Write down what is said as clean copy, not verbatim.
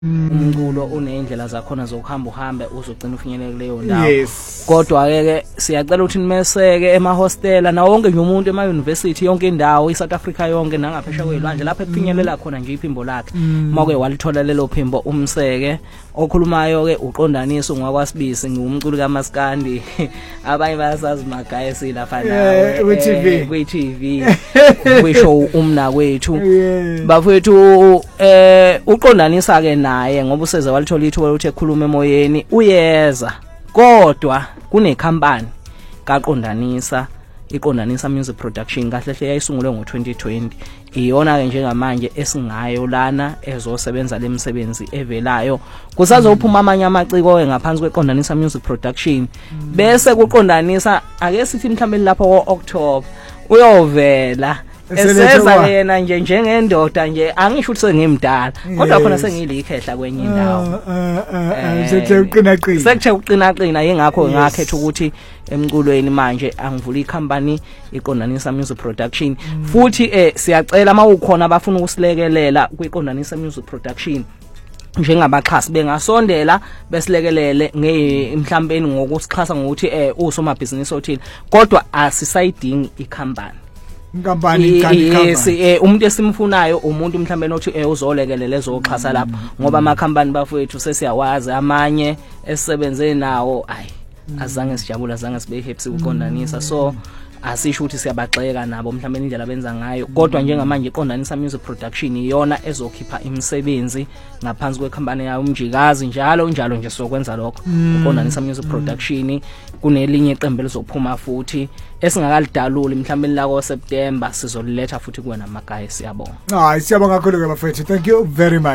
umculo unendlela zakhona zokuhamba uhambe uzogcina ufinyelele kuleyo ndawo. Kodwa ke siyacela ukuthi nimeseke emahostela na wonke nje umuntu ema university yonke indawo iSouth Africa yonke nangaphesha kwelwandle lapha efinyelela khona nje iphimbo lakhe. Mawake walithola lelo phimbo umseke. Okhulumayo ke uqondaniso ngwakwasibisi ngumculi kaMaskandi. Abanye bayasazi magaya silafana kwi TV kwisho umna kwethu. Bafethu uqondanisa ke naye ngoba useze walithola ithuba ukuthi ekhulume emoyeni uyeza. Kodwa kunekhampani kaqondanisa iqondanisa music production kahle hle yayisungulwe ngo2020 iyona ke njengamanje esingayo lana ezosebenza lemsebenzi evelayo kusazophuma amanye amaciko ke ngaphansi kweqondanisa music production bese kuqondanisa ake sithi mhlambe lapho ngoOctober uyovela eseza yena nje njengendoda nje angisho ukuthi sengimdala kodwa khona sengilikhehla kwenye indawo sekuthe uqina yingakho ngakhetha ukuthi emculweni manje angivula icompany iqondanisa music production futhi siyacela mawukhona abafuna ukusilekelela kwiqondanisa music production njengabaxhasi bengasondela besilekelele mhlawumbe ngokusixhasa ngokuthi usomabhizinisi othile kodwa asisayidingi icompany yes umuntu esimfunayo umuntu mhlambe nothi uzolekelela ezoxhasa lapho ngoba amakhampani bafowethu sesiyawazi amanye esisebenze nawo azange sijabula azange sibe happy ukuqondanisa so asisho ukuthi siyabaxeka nabo mhlambe indlela benza ngayo kodwa njengamanje iqondanisa music production iyona ezokhipha imisebenzi ngaphansi kwekhampani yayo umjikazi njalo nje sokwenza lokho iqondanisa music production kunelinye iqembu lizophuma futhi esingakalidaluli mhlambe la ngoSeptember sizoliletha futhi kuwe namagaya siyabonga siyabonga kakhulu ke bafethu thank you very much.